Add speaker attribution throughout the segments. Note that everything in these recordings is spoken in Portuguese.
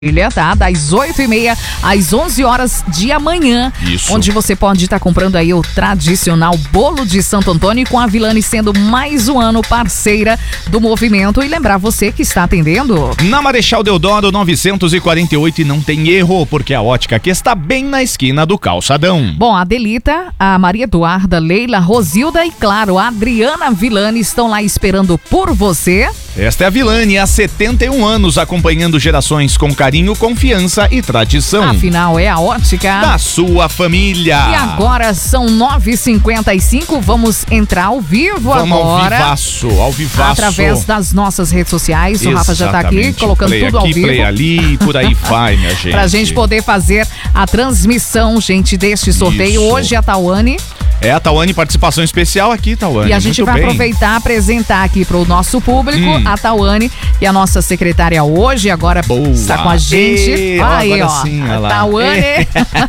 Speaker 1: Tá? Das 8h30 às 11 horas de amanhã.
Speaker 2: Isso.
Speaker 1: Onde você pode estar comprando aí o tradicional bolo de Santo Antônio, com a Vilani sendo mais um ano parceira do movimento. E lembrar você que está atendendo
Speaker 2: na Marechal Deodoro 948, e não tem erro, porque a ótica aqui está bem na esquina do calçadão.
Speaker 1: Bom, a Delita, a Maria Eduarda, Leila, Rosilda e, claro, a Adriana Vilani estão lá esperando por você.
Speaker 2: Esta é a Vilani, há 71 anos, acompanhando gerações com carinho, confiança e tradição.
Speaker 1: Afinal, é a ótica
Speaker 2: da sua família.
Speaker 1: E agora são 9h55, vamos entrar ao vivo agora.
Speaker 2: Ao vivaço.
Speaker 1: Através das nossas redes sociais. O Rafa já tá aqui, colocando
Speaker 2: play
Speaker 1: tudo
Speaker 2: aqui,
Speaker 1: ao vivo.
Speaker 2: Play ali, por aí vai, minha gente.
Speaker 1: Pra gente poder fazer a transmissão, gente, deste sorteio.
Speaker 2: Isso.
Speaker 1: Hoje a Tawane.
Speaker 2: É a Tawane, participação especial aqui, Tawane.
Speaker 1: E a gente vai aproveitar, apresentar aqui pro nosso público a Tawane, e a nossa secretária hoje, agora está com a gente. Aí, ó,
Speaker 2: sim,
Speaker 1: a Tawane.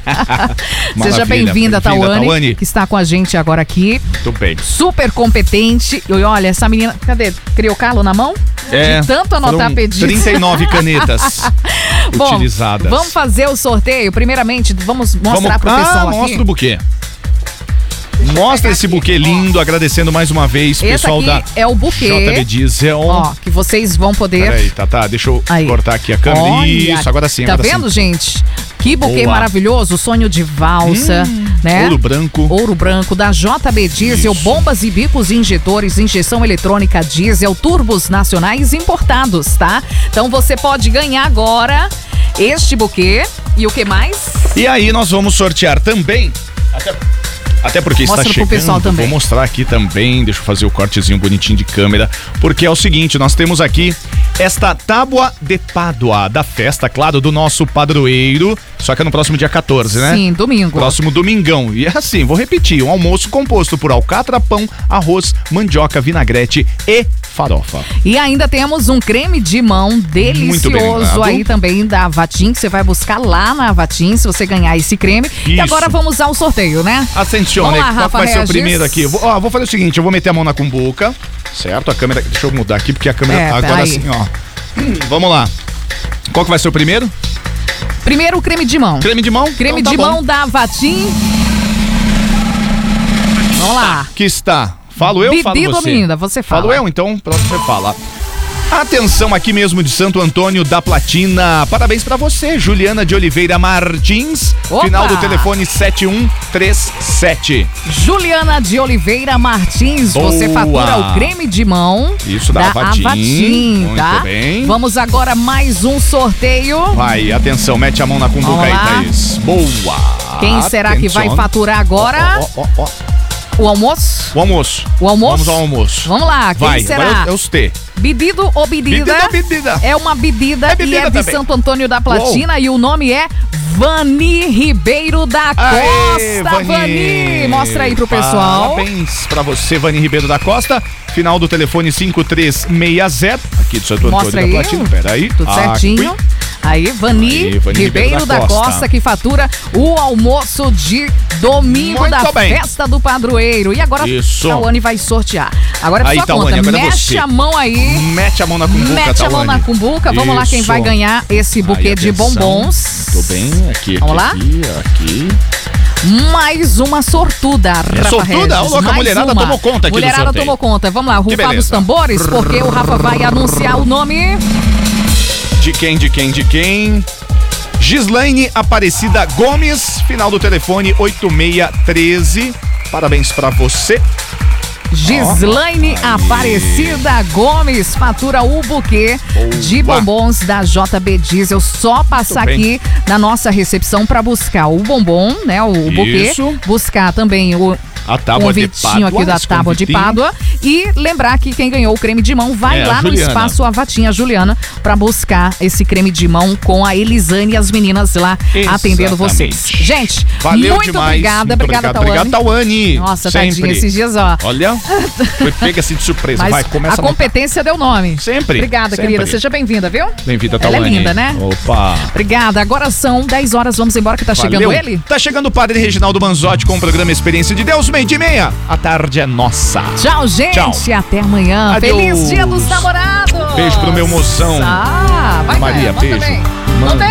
Speaker 1: Seja bem-vinda, Tawane, que está com a gente agora aqui.
Speaker 2: Muito bem.
Speaker 1: Super competente. E olha, essa menina, cadê? Criou calo na mão? De tanto anotar pedidos.
Speaker 2: 39 canetas utilizadas.
Speaker 1: Vamos fazer o sorteio. Primeiramente, vamos mostrar pro pessoal aqui.
Speaker 2: Mostra o buquê. Mostra esse buquê lindo, agradecendo mais uma vez o pessoal
Speaker 1: aqui
Speaker 2: da
Speaker 1: é o buquê,
Speaker 2: JB Diesel.
Speaker 1: Ó, que vocês vão poder...
Speaker 2: Peraí, Tatá, deixa eu cortar aqui a câmera.
Speaker 1: Olha,
Speaker 2: isso, agora sim.
Speaker 1: Tá vendo, gente? Que buquê maravilhoso, sonho de valsa, né?
Speaker 2: Ouro branco.
Speaker 1: Ouro branco, da JB Diesel, bombas e bicos injetores, injeção eletrônica diesel, turbos nacionais importados, tá? Então você pode ganhar agora este buquê. E o que mais?
Speaker 2: E aí nós vamos sortear também... Até porque
Speaker 1: mostra
Speaker 2: está chegando,
Speaker 1: pro pessoal também.
Speaker 2: Vou mostrar aqui também, deixa eu fazer o cortezinho bonitinho de câmera, porque é o seguinte, nós temos aqui esta tábua de Pádua, da festa, claro, do nosso padroeiro, só que é no próximo dia 14, né?
Speaker 1: Sim, domingo.
Speaker 2: Próximo domingão. E é assim, vou repetir, um almoço composto por alcatra, pão, arroz, mandioca, vinagrete e farofa.
Speaker 1: E ainda temos um creme de mão delicioso aí também da Avatim, que você vai buscar lá na Avatim, se você ganhar esse creme. Isso. E agora vamos ao sorteio, né?
Speaker 2: Vamos lá, Rafa, qual vai ser o primeiro aqui? Vou fazer o seguinte, eu vou meter a mão na cumbuca, certo? A câmera, deixa eu mudar aqui, porque a câmera agora sim, ó. Vamos lá. Qual que vai ser o primeiro?
Speaker 1: Primeiro o creme de mão.
Speaker 2: Creme de mão?
Speaker 1: Creme
Speaker 2: então,
Speaker 1: de mão da Avatim. Vamos lá.
Speaker 2: Aqui está. Falo eu ou falo você?
Speaker 1: Menina, você fala.
Speaker 2: Falo eu, então pronto, você fala. Atenção, aqui mesmo de Santo Antônio da Platina. Parabéns pra você, Juliana de Oliveira Martins.
Speaker 1: Opa!
Speaker 2: Final do telefone 7137.
Speaker 1: Juliana de Oliveira Martins,
Speaker 2: boa.
Speaker 1: Você fatura o creme de mão.
Speaker 2: Isso, da Avatim,
Speaker 1: tá?
Speaker 2: Muito bem.
Speaker 1: Vamos agora mais um sorteio.
Speaker 2: Vai, atenção, mete a mão na cumbuca aí, Thaís. Boa.
Speaker 1: Quem será que vai faturar agora? O almoço?
Speaker 2: O almoço.
Speaker 1: O almoço?
Speaker 2: Vamos ao almoço.
Speaker 1: Vamos lá, quem será?
Speaker 2: Agora é os T.
Speaker 1: Bebido ou bedida?
Speaker 2: Bebida.
Speaker 1: É uma bebida e é de
Speaker 2: também.
Speaker 1: Santo Antônio da Platina. Uou. E o nome é Vani Ribeiro da Costa. Vani, mostra aí pro pessoal.
Speaker 2: Parabéns pra você, Vani Ribeiro da Costa. Final do telefone 5360. Aqui do Santo Antônio da Platina. Peraí.
Speaker 1: Tudo certinho. Aí, Vani Ribeiro da Costa, que fatura o almoço de domingo da festa do padroeiro. E agora a Tawane vai sortear. Agora é sua conta. Mexe a mão aí.
Speaker 2: Mete a mão na cumbuca,
Speaker 1: Mete a mão na cumbuca. Vamos lá, quem vai ganhar esse buquê de bombons.
Speaker 2: Tô bem. Aqui,
Speaker 1: vamos lá?
Speaker 2: Aqui.
Speaker 1: Mais uma sortuda, Rafa
Speaker 2: sortuda?
Speaker 1: Regis.
Speaker 2: A mulherada tomou conta aqui do sorteio.
Speaker 1: Mulherada tomou conta. Vamos lá, rufar os tambores, porque o Rafa vai anunciar o nome...
Speaker 2: De quem? Gislaine Aparecida Gomes, final do telefone 8613. Parabéns pra você.
Speaker 1: Gislaine Aparecida Gomes fatura o buquê de bombons da JB Diesel. Só passar aqui na nossa recepção pra buscar o bombom, né? O buquê. Buscar também
Speaker 2: a tábua
Speaker 1: convitinho aqui da tábua de Pádua. E lembrar que quem ganhou o creme de mão vai lá no espaço Avatim, a Juliana, pra buscar esse creme de mão com a Elisane e as meninas lá atendendo vocês. Gente,
Speaker 2: valeu
Speaker 1: muito
Speaker 2: demais.
Speaker 1: obrigada. Obrigada, Tawane.
Speaker 2: Obrigado, Tawane.
Speaker 1: Nossa, tadinha, esses dias, ó.
Speaker 2: Olha, foi pega-se de surpresa.
Speaker 1: Mas
Speaker 2: vai, começa
Speaker 1: a competência deu nome.
Speaker 2: Sempre.
Speaker 1: Obrigada, querida. Seja bem-vinda, viu?
Speaker 2: Bem-vinda, Tawane.
Speaker 1: Ela é linda, né?
Speaker 2: Opa.
Speaker 1: Obrigada. Agora são 10 horas, vamos embora que tá chegando ele.
Speaker 2: Tá chegando o Padre Reginaldo Manzotti com o programa Experiência de Deus, 12h30. A tarde é nossa.
Speaker 1: Tchau, gente. Tchau. Até amanhã.
Speaker 2: Adeus.
Speaker 1: Feliz Dia dos Namorados.
Speaker 2: Beijo pro meu moção.
Speaker 1: Vai
Speaker 2: Maria, beijo.
Speaker 1: Tudo bem?